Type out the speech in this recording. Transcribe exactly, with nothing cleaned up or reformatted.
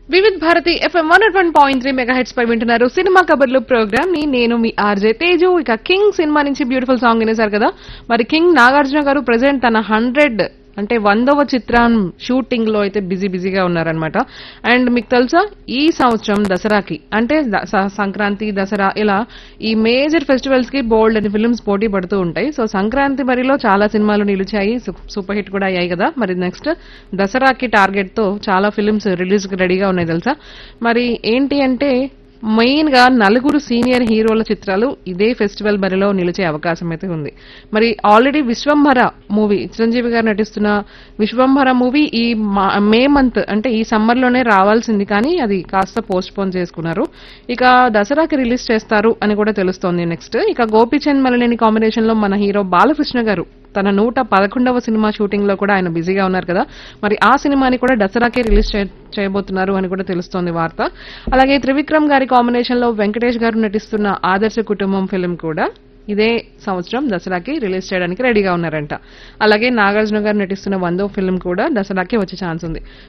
Vividh Bharati FM one not one point three mega heads పై వింటున్నారు cinema కబర్లు programme ని. నేను మీ RJ Teju. ఇక కింగ్ సినిమా నుంచి బ్యూటిఫుల్ సాంగ్ వినేశారు కదా. మరి కింగ్ నాగార్జున గారు ప్రెసెంట్ తన హండ్రెడ్ అంటే వందవ చిత్రం షూటింగ్ లో అయితే బిజీ బిజీగా ఉన్నారనమాట. అండ్ మీకు తెలుసా, ఈ సంవత్సరం దసరాకి అంటే ద- స- సంక్రాంతి, దసరా ఇలా ఈ మేజర్ ఫెస్టివల్స్ కి బోల్డ్ అని ఫిల్మ్స్ పోటీ పడుతూ ఉంటాయి. సో సంక్రాంతి బరిలో చాలా సినిమాలు నిలిచాయి, సు- సూపర్ హిట్ కూడా అయ్యాయి కదా. మరి నెక్స్ట్ దసరాకి టార్గెట్ తో చాలా ఫిల్మ్స్ రిలీజ్ కి రెడీగా ఉన్నాయి తెలుసా. మరి ఏంటి అంటే మెయిన్ గా నలుగురు సీనియర్ హీరోల చిత్రాలు ఇదే ఫెస్టివల్ బరిలో నిలిచే అవకాశం అయితే ఉంది. మరి ఆల్రెడీ విశ్వంభర మూవీ, చిరంజీవి గారు నటిస్తున్న విశ్వంభర మూవీ ఈ మా- మే మంత్ అంటే ఈ సమ్మర్ లోనే రావాల్సింది, కానీ అది కాస్త పోస్ట్ పోన్ చేసుకున్నారు. ఇక దసరాకి రిలీజ్ చేస్తారు అని కూడా తెలుస్తోంది. నెక్స్ట్ ఇక గోపీచంద్ మలినేని కాంబినేషన్ లో మన హీరో బాలకృష్ణ గారు తన నూట పదకొండవ సినిమా షూటింగ్ లో కూడా ఆయన బిజీగా ఉన్నారు కదా. మరి ఆ సినిమాని కూడా దసరాకే రిలీజ్ చే- చేయబోతున్నారు అని కూడా తెలుస్తోంది వార్త. అలాగే త్రివిక్రమ్ గారి కాంబినేషన్ లో వెంకటేష్ గారు నటిస్తున్న ఆదర్శ కుటుంబం ఫిల్మ్ కూడా ఇదే సంవత్సరం దసరాకి రిలీజ్ చేయడానికి రెడీగా ఉన్నారంట. అలాగే నాగార్జున గారు నటిస్తున్న వందో ఫిల్మ్ కూడా దసరాకి వచ్చే ఛాన్స్ ఉంది.